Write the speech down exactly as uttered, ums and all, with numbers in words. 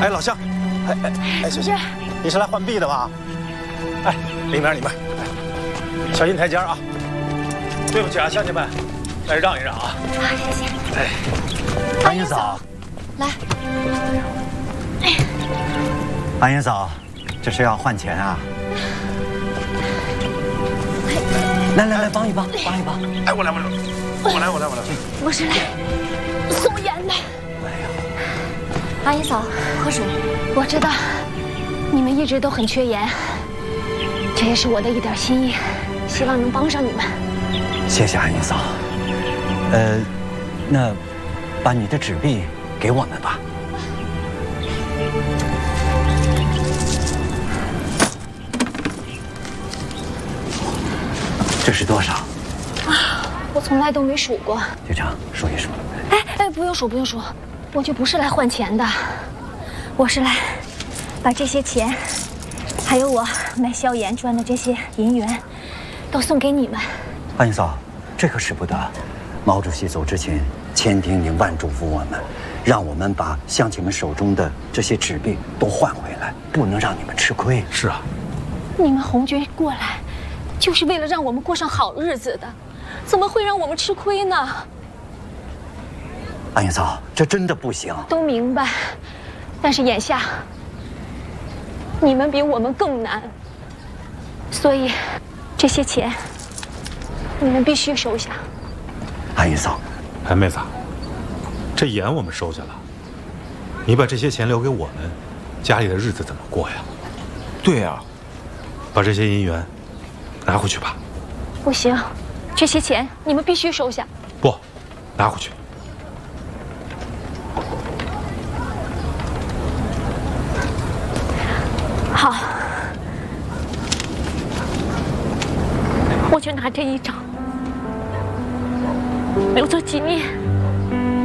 哎，老乡，哎哎哎，小心，你是来换币的吧？哎，里面里面，小心台阶啊！对不起啊，乡亲们，来让一让啊！ 好，谢谢。 哎， 阿英嫂， 来。 阿英嫂，这是要换钱啊？来来来，帮一帮，帮一帮！ 哎，我来，我来，我来，我来，我来。 我是来送盐的。 哎呀， 阿姨嫂，喝水。我知道你们一直都很缺盐，这也是我的一点心意，希望能帮上你们。 谢谢阿英嫂。呃，那把你的纸币给我们吧。这是多少？ 啊，我从来都没数过。 局长，数一数。 哎哎，不用数，不用数，我就不是来换钱的，我是来把这些钱，还有我卖硝盐赚的这些银元，都送给你们。 阿英嫂，这可使不得。毛主席走之前千叮咛万嘱咐我们，让我们把乡亲们手中的这些纸币都换回来，不能让你们吃亏。 是啊， 你们红军过来，就是为了让我们过上好日子的，怎么会让我们吃亏呢？ 阿英嫂，这真的不行。 都明白，但是眼下你们比我们更难，所以这些钱你们必须收下。 阿英嫂， 哎，妹子，这盐我们收下了，你把这些钱留给我们，家里的日子怎么过呀？ 对呀， 把这些银元拿回去吧。 不行，这些钱你们必须收下。 不，拿回去。 好，我就拿这一张留作纪念。